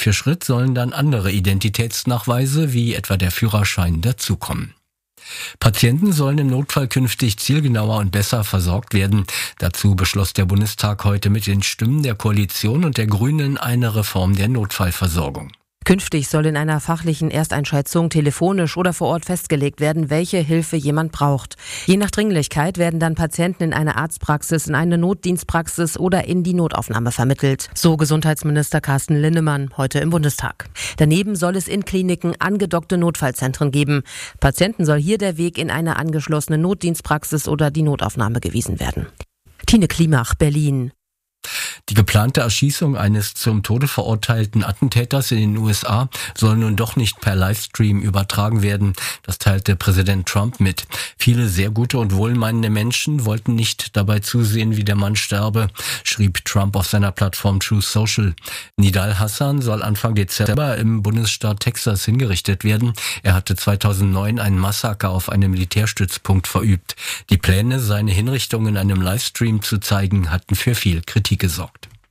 für Schritt sollen dann andere Identitätsnachweise wie etwa der Führerschein dazukommen. Patienten sollen im Notfall künftig zielgenauer und besser versorgt werden. Dazu beschloss der Bundestag heute mit den Stimmen der Koalition und der Grünen eine Reform der Notfallversorgung. Künftig soll in einer fachlichen Ersteinschätzung telefonisch oder vor Ort festgelegt werden, welche Hilfe jemand braucht. Je nach Dringlichkeit werden dann Patienten in eine Arztpraxis, in eine Notdienstpraxis oder in die Notaufnahme vermittelt. So Gesundheitsminister Carsten Linnemann heute im Bundestag. Daneben soll es in Kliniken angedockte Notfallzentren geben. Patienten soll hier der Weg in eine angeschlossene Notdienstpraxis oder die Notaufnahme gewiesen werden. Tine Klimach, Berlin. Die geplante Erschießung eines zum Tode verurteilten Attentäters in den USA soll nun doch nicht per Livestream übertragen werden. Das teilte Präsident Trump mit. Viele sehr gute und wohlmeinende Menschen wollten nicht dabei zusehen, wie der Mann sterbe, schrieb Trump auf seiner Plattform Truth Social. Nidal Hassan soll Anfang Dezember im Bundesstaat Texas hingerichtet werden. Er hatte 2009 ein Massaker auf einem Militärstützpunkt verübt. Die Pläne, seine Hinrichtung in einem Livestream zu zeigen, hatten für viel Kritik gesorgt.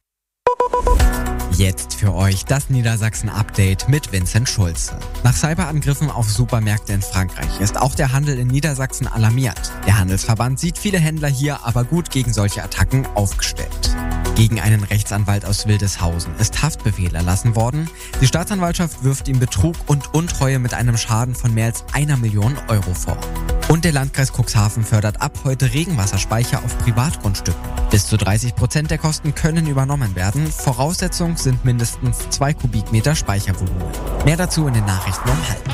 Jetzt für euch das Niedersachsen-Update mit Vincent Schulze. Nach Cyberangriffen auf Supermärkte in Frankreich ist auch der Handel in Niedersachsen alarmiert. Der Handelsverband sieht viele Händler hier aber gut gegen solche Attacken aufgestellt. Gegen einen Rechtsanwalt aus Wildeshausen ist Haftbefehl erlassen worden. Die Staatsanwaltschaft wirft ihm Betrug und Untreue mit einem Schaden von mehr als 1 Million Euro vor. Und der Landkreis Cuxhaven fördert ab heute Regenwasserspeicher auf Privatgrundstücken. Bis zu 30% der Kosten können übernommen werden. Voraussetzung sind mindestens 2 Kubikmeter Speichervolumen. Mehr dazu in den Nachrichten um 12:30.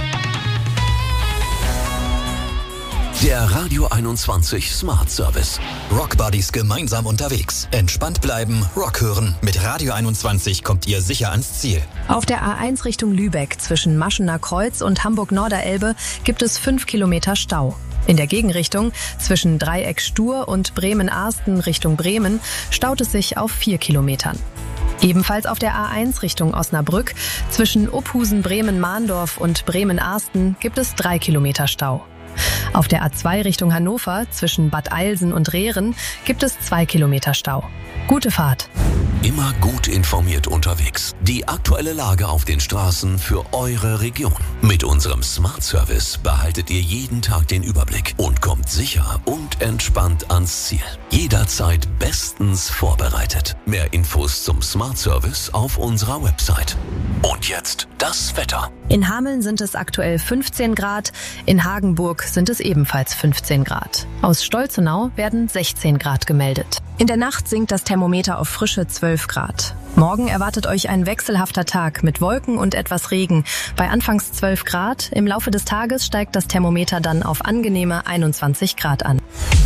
Der Radio 21 Smart Service. Rock Buddies gemeinsam unterwegs. Entspannt bleiben, Rock hören. Mit Radio 21 kommt ihr sicher ans Ziel. Auf der A1 Richtung Lübeck zwischen Maschener Kreuz und Hamburg-Norderelbe gibt es 5 Kilometer Stau. In der Gegenrichtung zwischen Dreieck Stur und Bremen-Arsten Richtung Bremen staut es sich auf 4 Kilometern. Ebenfalls auf der A1 Richtung Osnabrück zwischen Uphusen, Bremen-Mahndorf und Bremen-Arsten gibt es 3 Kilometer Stau. Auf der A2 Richtung Hannover zwischen Bad Eilsen und Rehren gibt es 2 Kilometer Stau. Gute Fahrt! Immer gut informiert unterwegs. Die aktuelle Lage auf den Straßen für eure Region. Mit unserem Smart Service behaltet ihr jeden Tag den Überblick und kommt sicher und entspannt ans Ziel. Jederzeit bestens vorbereitet. Mehr Infos zum Smart Service auf unserer Website. Und jetzt das Wetter. In Hameln sind es aktuell 15 Grad, in Hagenburg sind es ebenfalls 15 Grad. Aus Stolzenau werden 16 Grad gemeldet. In der Nacht sinkt das Thermometer auf frische 12 Grad. Morgen erwartet euch ein wechselhafter Tag mit Wolken und etwas Regen. Bei anfangs 12 Grad, im Laufe des Tages steigt das Thermometer dann auf angenehme 21 Grad an.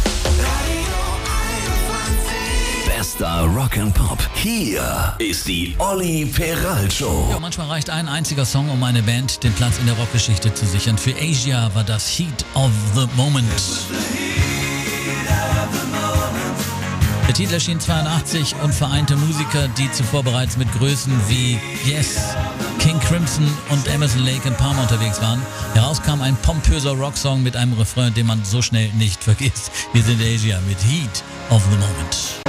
Bester Rock'n'Pop. Hier ist die Olli Peral Show. Ja, manchmal reicht ein einziger Song, um eine Band den Platz in der Rockgeschichte zu sichern. Für Asia war das Heat of the Moment. Der Titel erschien 82 und vereinte Musiker, die zuvor bereits mit Größen wie Yes, King Crimson und Emerson Lake ein paar Mal unterwegs waren. Herauskam ein pompöser Rocksong mit einem Refrain, den man so schnell nicht vergisst. Wir sind Asia mit Heat of the Moment.